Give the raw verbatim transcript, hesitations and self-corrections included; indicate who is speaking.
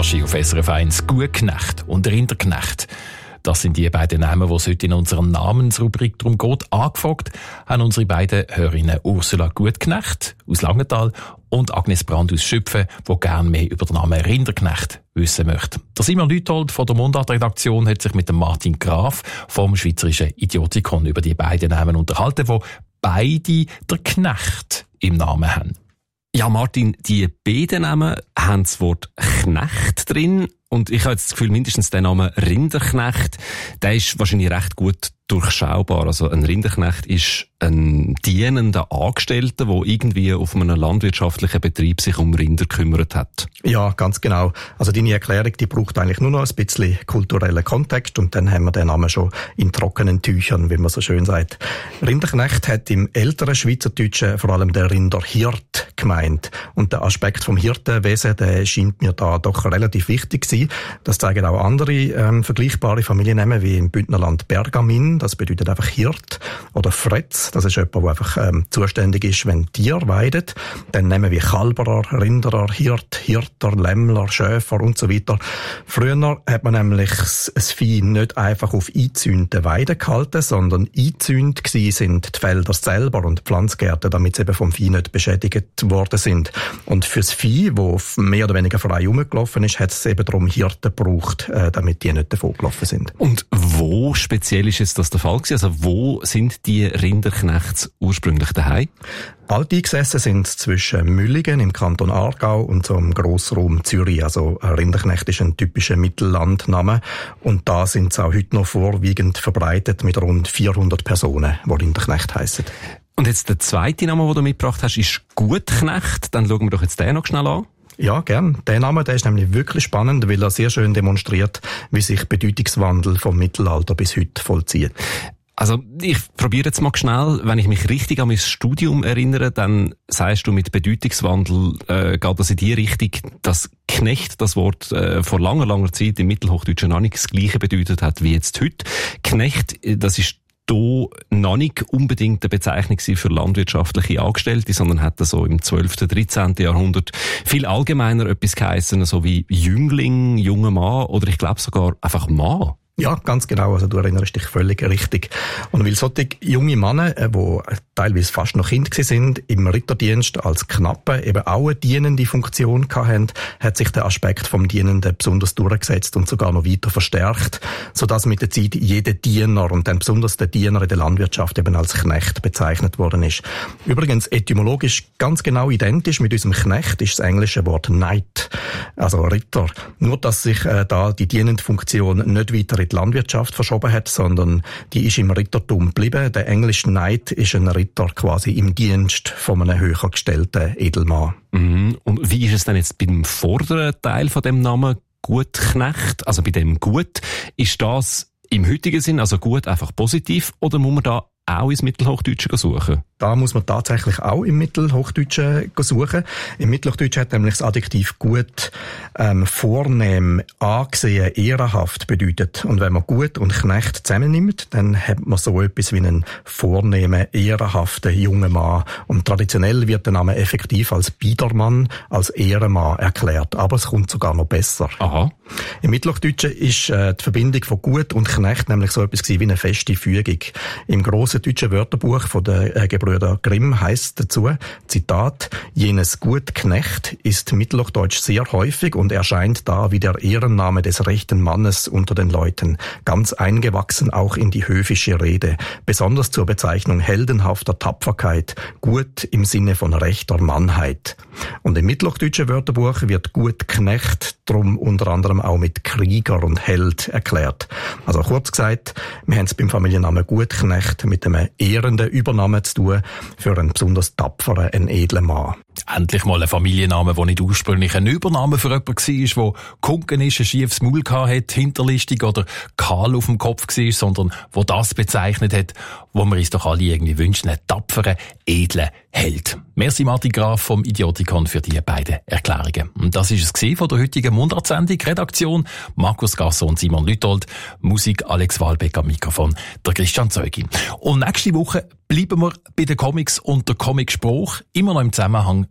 Speaker 1: Reportage auf S R F eins. Gutknecht und Rinderknecht. Das sind die beiden Namen, die es heute in unserer Namensrubrik darum geht. Angefragt haben unsere beiden Hörerinnen Ursula Gutknecht aus Langenthal und Agnes Brand aus Schüpfen, die gerne mehr über den Namen Rinderknecht wissen möchte. Der Simon Lüthold von der Mundart-Redaktion hat sich mit dem Martin Graf vom Schweizerischen Idiotikon über die beiden Namen unterhalten, die beide der Knecht im Namen haben.
Speaker 2: Ja, Martin, die beiden Namen haben das Wort Knecht drin. Und ich habe jetzt das Gefühl, mindestens der Name Rinderknecht, der ist wahrscheinlich recht gut durchschaubar. Also ein Rinderknecht ist ein dienender Angestellter, der irgendwie auf einem landwirtschaftlichen Betrieb sich um Rinder gekümmert hat.
Speaker 3: Ja, ganz genau. Also deine Erklärung, die braucht eigentlich nur noch ein bisschen kulturellen Kontext und dann haben wir den Namen schon in trockenen Tüchern, wie man so schön sagt. Rinderknecht hat im älteren Schweizerdeutschen vor allem der Rinderhirt gemeint. Und der Aspekt vom Hirtenwesen, der scheint mir da doch relativ wichtig zu sein. Das zeigen auch andere ähm, vergleichbare Familiennamen wie im Bündnerland Bergamin. Das bedeutet einfach Hirt. Oder Fretz. Das ist jemand, der einfach ähm, zuständig ist, wenn Tiere weiden. Dann nehmen wir Kalberer, Rinderer, Hirt, Hirter, Lämmler, Schäfer und so weiter. Früher hat man nämlich das Vieh nicht einfach auf eingezäunten Weiden gehalten, sondern eingezäunt gewesen sind die Felder selber und die Pflanzgärten, damit sie eben vom Vieh nicht beschädigt worden sind. Und fürs Vieh, das mehr oder weniger frei rumgelaufen ist, hat es eben darum Hirten gebraucht, äh, damit die nicht davon gelaufen sind.
Speaker 2: Und wo speziell ist jetzt das der Fall gewesen? Also wo sind die Rinderknechts ursprünglich daheim?
Speaker 3: Alt eingesessen sind zwischen Müllingen im Kanton Aargau und so im Grossraum Zürich. Also Rinderknecht ist ein typischer Mittellandname und da sind sie auch heute noch vorwiegend verbreitet mit rund vierhundert Personen, die Rinderknecht heissen.
Speaker 2: Und jetzt der zweite Name, den du mitgebracht hast, ist Gutknecht. Dann schauen wir doch jetzt den noch schnell an.
Speaker 3: Ja, gern. Der Name, der ist nämlich wirklich spannend, weil er sehr schön demonstriert, wie sich Bedeutungswandel vom Mittelalter bis heute vollzieht.
Speaker 2: Also ich probiere jetzt mal schnell, wenn ich mich richtig an mein Studium erinnere, dann sagst du mit Bedeutungswandel, äh, geht das in die Richtung, dass Knecht das Wort äh, vor langer, langer Zeit im Mittelhochdeutschen noch nicht das Gleiche bedeutet hat wie jetzt heute. Knecht, das ist hier noch nicht unbedingt eine Bezeichnung für landwirtschaftliche Angestellte, sondern hat so im zwölften, dreizehnten Jahrhundert viel allgemeiner etwas geheissen, so wie Jüngling, junger Mann oder ich glaube sogar einfach Mann.
Speaker 3: Ja, ganz genau. Also du erinnerst dich völlig richtig. Und weil solche junge Männer, die teilweise fast noch Kinder sind, im Ritterdienst als Knappe eben auch eine dienende Funktion hatten, hat sich der Aspekt vom Dienenden besonders durchgesetzt und sogar noch weiter verstärkt, sodass mit der Zeit jeder Diener und dann besonders der Diener in der Landwirtschaft eben als Knecht bezeichnet worden ist. Übrigens etymologisch ganz genau identisch mit unserem Knecht ist das englische Wort Knight, also Ritter. Nur, dass sich äh, da die dienende Funktion nicht weiter in die Landwirtschaft verschoben hat, sondern die ist im Rittertum geblieben. Der englische Knight ist ein Ritter quasi im Dienst von einem höher gestellten Edelmann.
Speaker 2: Mhm. Und wie ist es denn jetzt beim vorderen Teil von dem Namen Gutknecht, also bei dem Gut, ist das im heutigen Sinn, also gut einfach positiv, oder muss man da auch ins Mittelhochdeutsche suchen?
Speaker 3: Da muss man tatsächlich auch im Mittelhochdeutschen suchen. Im Mittelhochdeutschen hat nämlich das Adjektiv gut ähm, vornehm, angesehen, ehrenhaft bedeutet. Und wenn man gut und Knecht zusammennimmt, dann hat man so etwas wie einen vornehmen, ehrenhaften jungen Mann. Und traditionell wird der Name effektiv als Biedermann, als Ehrenmann erklärt. Aber es kommt sogar noch besser.
Speaker 2: Aha.
Speaker 3: Im Mittelhochdeutschen ist äh, die Verbindung von gut und Knecht nämlich so etwas wie eine feste Fügung. Im grossen deutschen Wörterbuch von der äh, Gebrüder Grimm heisst dazu, Zitat, jenes Gutknecht ist mittelhochdeutsch sehr häufig und erscheint da wie der Ehrenname des rechten Mannes unter den Leuten, ganz eingewachsen auch in die höfische Rede, besonders zur Bezeichnung heldenhafter Tapferkeit, gut im Sinne von rechter Mannheit. Und im mittelhochdeutschen Wörterbuch wird Gutknecht drum unter anderem auch mit Krieger und Held erklärt. Also kurz gesagt, wir haben es beim Familiennamen Gutknecht mit einem ehrenden Übernamen zu tun für einen besonders tapferen, einen edlen Mann.
Speaker 1: Endlich mal ein Familienname, der nicht ursprünglich ein Übername für jemanden war, der gekunken ist, ein schiefes Maul hatte, hinterlistig oder kahl auf dem Kopf war, sondern wo das bezeichnet hat, wo wir uns doch alle irgendwie wünschen, einen tapferen, edlen Held. Merci Martin Graf vom Idiotikon für die beiden Erklärungen. Und das ist es von der heutigen Mundartsendung. Redaktion Markus Gasser und Simon Lüthold. Musik Alex Wahlbeck am Mikrofon, der Christian Zeugi. Und nächste Woche bleiben wir bei den Comics und der Comic-Spruch, immer noch im Zusammenhang